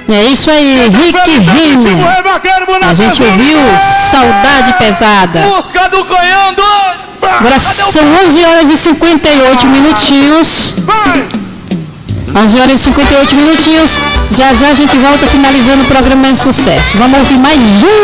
É isso aí, Rick Renner. A gente ouviu Saudade Pesada. Música do Canhão doido. Agora são 11 horas e 58 minutinhos. 11 horas e 58 minutinhos. Já já a gente volta finalizando o programa em sucesso. Vamos ouvir mais um